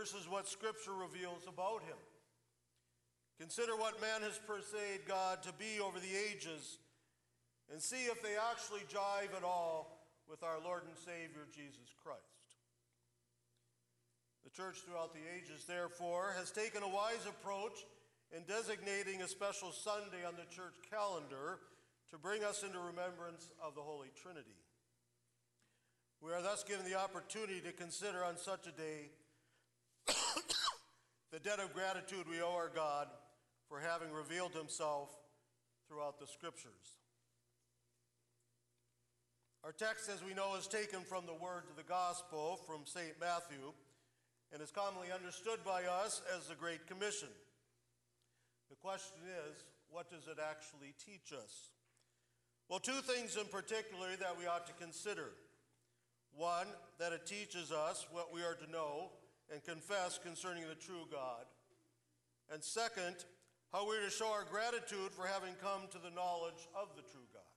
versus what Scripture reveals about him. Consider what man has perceived God to be over the ages, and see if they actually jive at all with our Lord and Savior Jesus Christ. The church throughout the ages, therefore, has taken a wise approach in designating a special Sunday on the church calendar to bring us into remembrance of the Holy Trinity. We are thus given the opportunity to consider on such a day the debt of gratitude we owe our God for having revealed himself throughout the Scriptures. Our text, as we know, is taken from the words of the Gospel from St. Matthew and is commonly understood by us as the Great Commission. The question is, what does it actually teach us? Well, two things in particular that we ought to consider. One, that it teaches us what we are to know and confess concerning the true God. And second, how we are to show our gratitude for having come to the knowledge of the true God.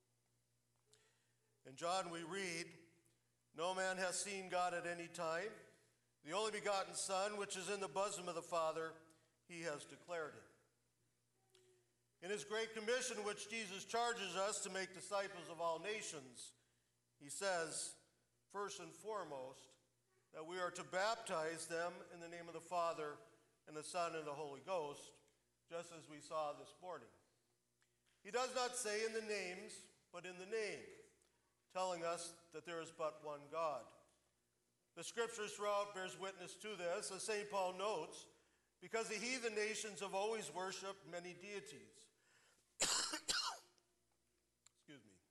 In John we read, "No man has seen God at any time. The only begotten Son, which is in the bosom of the Father, he has declared him." In his great commission, which Jesus charges us to make disciples of all nations, he says, first and foremost, that we are to baptize them in the name of the Father and the Son and the Holy Ghost, just as we saw this morning. He does not say in the names, but in the name, telling us that there is but one God. The Scriptures throughout bears witness to this, as St. Paul notes, because the heathen nations have always worshipped many deities. Excuse me.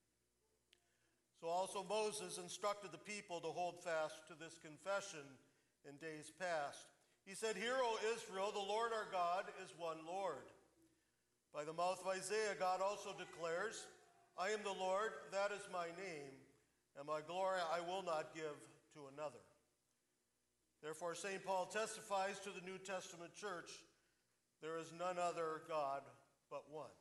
So also Moses instructed the people to hold fast to this confession in days past. He said, "Hear, O Israel, the Lord our God is one Lord." By the mouth of Isaiah, God also declares, "I am the Lord, that is my name, and my glory I will not give to another." Therefore, St. Paul testifies to the New Testament church, there is none other God but one.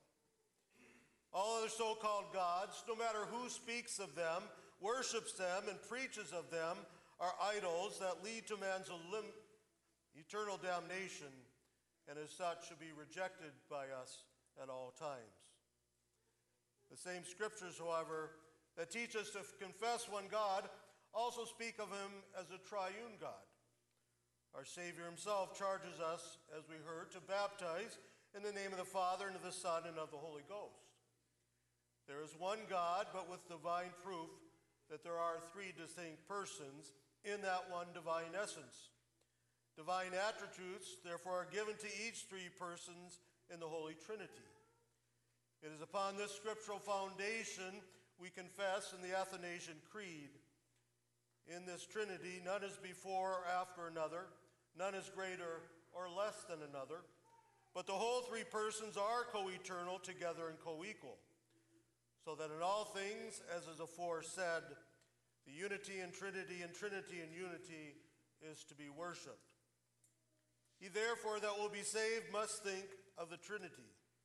All other so-called gods, no matter who speaks of them, worships them, and preaches of them, are idols that lead to man's eternal damnation, and as such should be rejected by us at all times. The same Scriptures, however, that teach us to confess one God also speak of him as a triune God. Our Savior himself charges us, as we heard, to baptize in the name of the Father, and of the Son, and of the Holy Ghost. There is one God, but with divine proof that there are three distinct persons in that one divine essence. Divine attributes, therefore, are given to each three persons in the Holy Trinity. It is upon this scriptural foundation we confess in the Athanasian Creed. In this Trinity, none is before or after another, none is greater or less than another, but the whole three persons are co-eternal together and co-equal, so that in all things, as is aforesaid, the unity in Trinity and Trinity in unity is to be worshipped. He therefore that will be saved must think of the Trinity.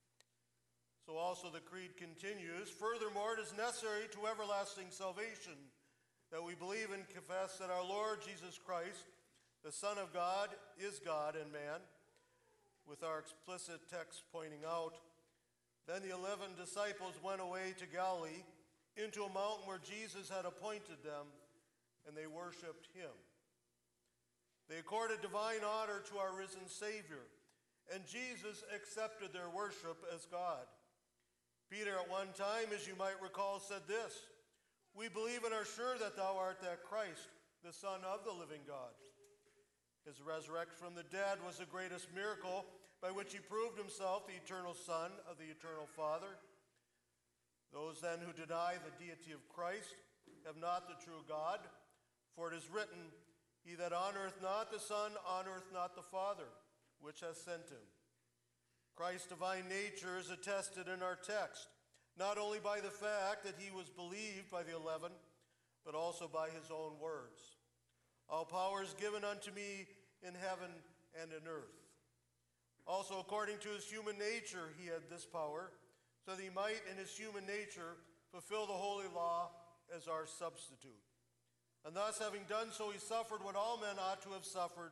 So also the Creed continues, "Furthermore, it is necessary to everlasting salvation that we believe and confess that our Lord Jesus Christ, the Son of God, is God and man," with our explicit text pointing out, "Then the 11 disciples went away to Galilee, into a mountain where Jesus had appointed them, and they worshipped him. They accorded divine honor to our risen Savior, and Jesus accepted their worship as God. Peter at one time, as you might recall, said this, 'We believe and are sure that thou art that Christ, the Son of the living God.' His resurrection from the dead was the greatest miracle by which he proved himself the eternal Son of the eternal Father. Those then who deny the deity of Christ have not the true God, for it is written, 'He that honoreth not the Son honoreth not the Father, which hath sent him.' Christ's divine nature is attested in our text, not only by the fact that he was believed by the 11, but also by his own words. 'All power is given unto me in heaven and in earth.' Also, according to his human nature, he had this power, so that he might, in his human nature, fulfill the holy law as our substitute. And thus, having done so, he suffered what all men ought to have suffered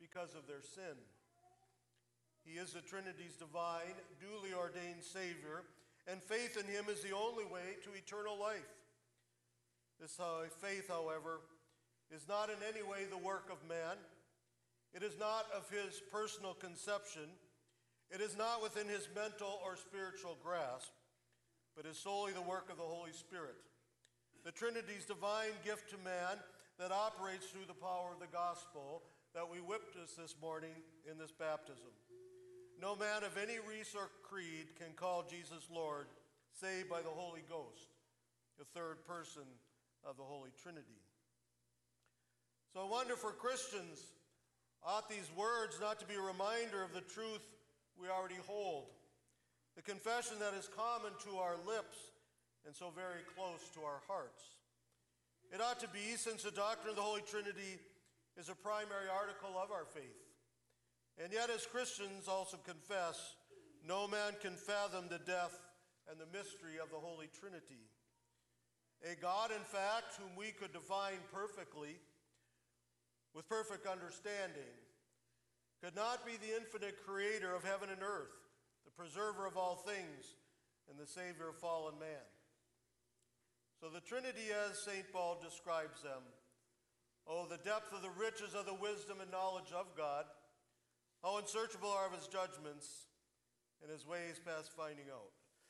because of their sin. He is the Trinity's divine, duly ordained Savior, and faith in him is the only way to eternal life. This faith, however, is not in any way the work of man. It is not of his personal conception. It is not within his mental or spiritual grasp, but is solely the work of the Holy Spirit, the Trinity's divine gift to man that operates through the power of the gospel that we witnessed this morning in this baptism. No man of any race or creed can call Jesus Lord, save by the Holy Ghost, the third person of the Holy Trinity. So I wonder, for Christians, ought these words not to be a reminder of the truth we already hold, the confession that is common to our lips and so very close to our hearts? It ought to be, since the doctrine of the Holy Trinity is a primary article of our faith. And yet, as Christians also confess, no man can fathom the depth and the mystery of the Holy Trinity. A God, in fact, whom we could define perfectly, with perfect understanding, could not be the infinite creator of heaven and earth, the preserver of all things, and the Savior of fallen man. So the Trinity, as St. Paul describes them, oh, the depth of the riches of the wisdom and knowledge of God, how unsearchable are his judgments, and his ways past finding out.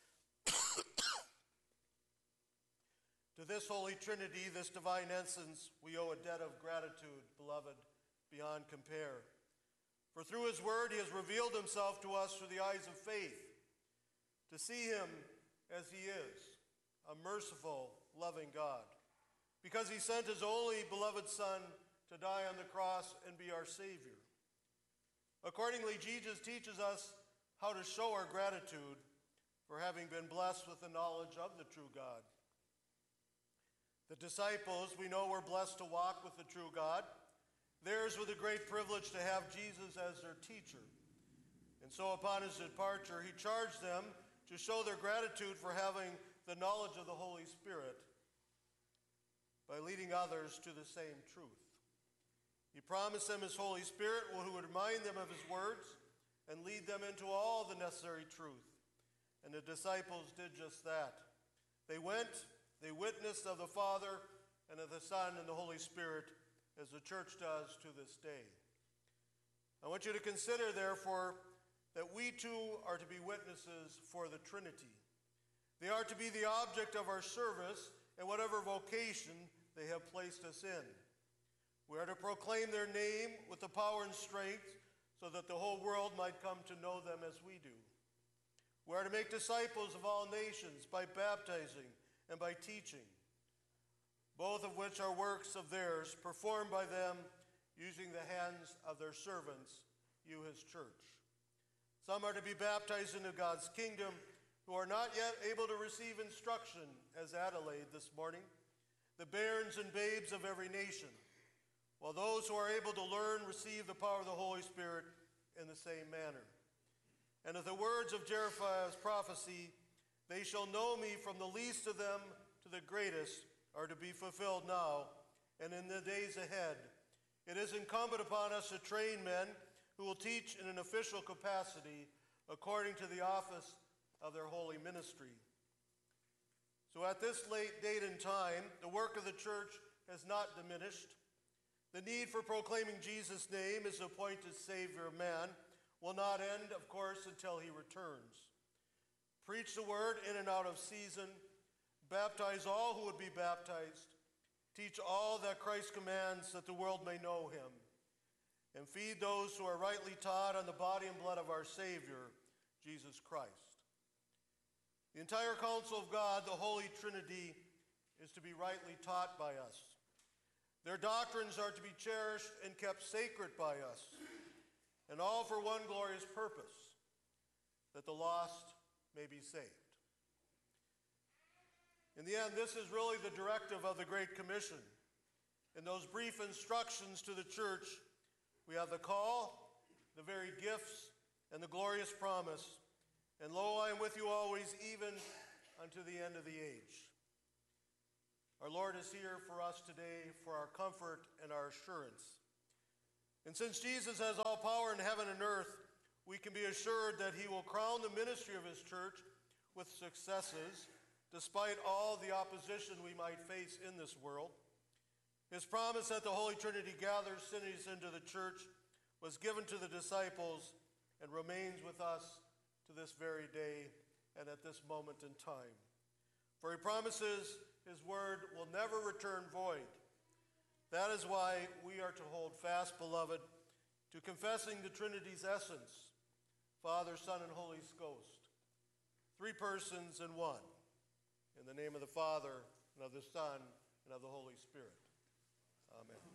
To this Holy Trinity, this divine essence, we owe a debt of gratitude, beloved, beyond compare. For through his word he has revealed himself to us through the eyes of faith, to see him as he is, a merciful, loving God, because he sent his only beloved Son to die on the cross and be our Savior. Accordingly, Jesus teaches us how to show our gratitude for having been blessed with the knowledge of the true God. The disciples, we know, were blessed to walk with the true God. Theirs was the great privilege to have Jesus as their teacher. And so upon his departure, he charged them to show their gratitude for having the knowledge of the Holy Spirit by leading others to the same truth. He promised them his Holy Spirit who would remind them of his words and lead them into all the necessary truth. And the disciples did just that. They went, they witnessed of the Father and of the Son and the Holy Spirit, as the church does to this day. I want you to consider, therefore, that we too are to be witnesses for the Trinity. They are to be the object of our service in whatever vocation they have placed us in. We are to proclaim their name with the power and strength so that the whole world might come to know them as we do. We are to make disciples of all nations by baptizing and by teaching, both of which are works of theirs, performed by them using the hands of their servants, you his church. Some are to be baptized into God's kingdom who are not yet able to receive instruction, as Adelaide this morning, the bairns and babes of every nation, while those who are able to learn receive the power of the Holy Spirit in the same manner. And of the words of Jeremiah's prophecy, they shall know me from the least of them to the greatest, are to be fulfilled now and in the days ahead. It is incumbent upon us to train men who will teach in an official capacity according to the office of their holy ministry. So at this late date and time, the work of the church has not diminished. The need for proclaiming Jesus' name as the appointed Savior of man will not end, of course, until he returns. Preach the word in and out of season. Baptize all who would be baptized. Teach all that Christ commands, that the world may know him. And feed those who are rightly taught on the body and blood of our Savior, Jesus Christ. The entire counsel of God, the Holy Trinity, is to be rightly taught by us. Their doctrines are to be cherished and kept sacred by us, and all for one glorious purpose, that the lost may be saved. In the end, this is really the directive of the Great Commission. In those brief instructions to the church, we have the call, the very gifts, and the glorious promise. And lo, I am with you always, even unto the end of the age. Our Lord is here for us today for our comfort and our assurance. And since Jesus has all power in heaven and earth, we can be assured that he will crown the ministry of his church with successes, despite all the opposition we might face in this world. His promise that the Holy Trinity gathers sinners into the church was given to the disciples and remains with us to this very day and at this moment in time. For he promises his word will never return void. That is why we are to hold fast, beloved, to confessing the Trinity's essence, Father, Son, and Holy Ghost, three persons in one, in the name of the Father, and of the Son, and of the Holy Spirit. Amen.